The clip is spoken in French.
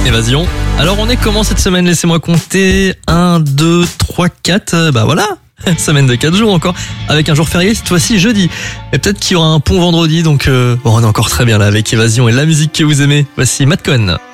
Évasion. Alors on est comment cette semaine? Laissez-moi compter. 1, 2, 3, 4. Bah voilà. Semaine de 4 jours encore. Avec un jour férié cette fois-ci jeudi. Et peut-être qu'il y aura un pont vendredi. Donc on est encore très bien là avec Évasion et la musique que vous aimez. Voici Matt Cohen.